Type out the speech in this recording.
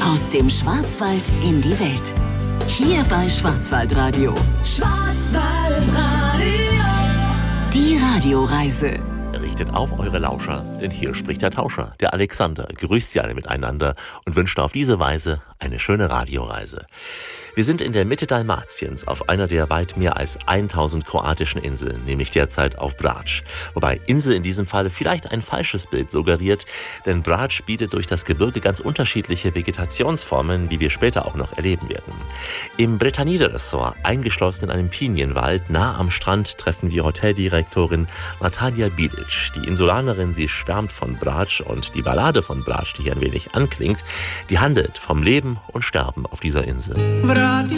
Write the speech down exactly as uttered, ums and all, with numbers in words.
Aus dem Schwarzwald in die Welt. Hier bei Schwarzwaldradio. Schwarzwaldradio. Die Radioreise. Richtet auf eure Lauscher, denn hier spricht der Tauscher, der Alexander, grüßt sie alle miteinander und wünscht auf diese Weise eine schöne Radioreise. Wir sind in der Mitte Dalmatiens auf einer der weit mehr als tausend kroatischen Inseln, nämlich derzeit auf Brač. Wobei Insel in diesem Fall vielleicht ein falsches Bild suggeriert, denn Brač bietet durch das Gebirge ganz unterschiedliche Vegetationsformen, wie wir später auch noch erleben werden. Im Bretanide-Ressort, eingeschlossen in einem Pinienwald, nah am Strand, treffen wir Hoteldirektorin Natalia Bilic. Die Insulanerin, sie schwärmt von Brač und die Ballade von Brač, die hier ein wenig anklingt, die handelt vom Leben und Sterben auf dieser Insel.